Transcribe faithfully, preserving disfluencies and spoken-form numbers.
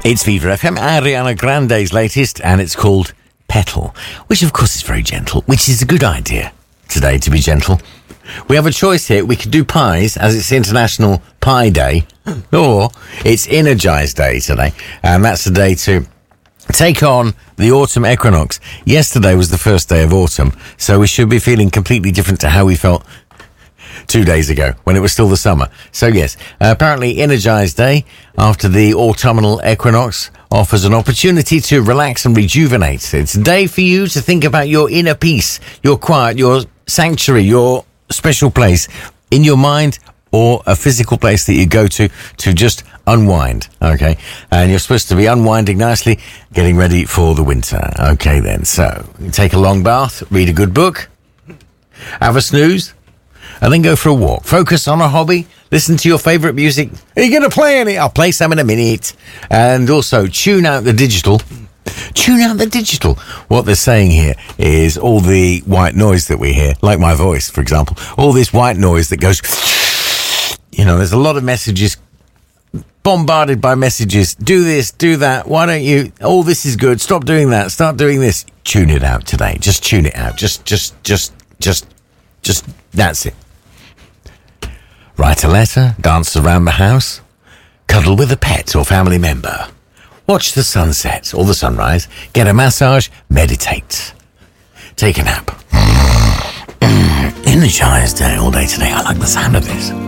It's Viva F M, Ariana Grande's latest, and it's called Petal, which of course is very gentle, which is a good idea today to be gentle. We have a choice here. We could do pies, as it's International Pie Day, or it's Energize Day today, and that's the day to take on the autumn equinox. Yesterday was the first day of autumn, so we should be feeling completely different to how we felt two days ago when it was still the summer. So yes, uh, apparently Energize Day after the autumnal equinox offers an opportunity to relax and rejuvenate. It's a day for you to think about your inner peace, your quiet, your sanctuary, your special place in your mind, or a physical place that you go to to just unwind, okay? And you're supposed to be unwinding nicely, getting ready for the winter. Okay then, so take a long bath, read a good book, have a snooze, and then go for a walk. Focus on a hobby. Listen to your favourite music. Are you going to play any? I'll play some in a minute. And also, tune out the digital. Tune out the digital. What they're saying here is all the white noise that we hear, like my voice, for example, all this white noise that goes, you know, there's a lot of messages, bombarded by messages. Do this, do that. Why don't you? Oh, this is good. Stop doing that. Start doing this. Tune it out today. Just tune it out. Just, just, just, just, just, that's it. Write a letter, dance around the house, cuddle with a pet or family member, watch the sunset or the sunrise, get a massage, meditate, take a nap. Energized day all day today. I like the sound of this.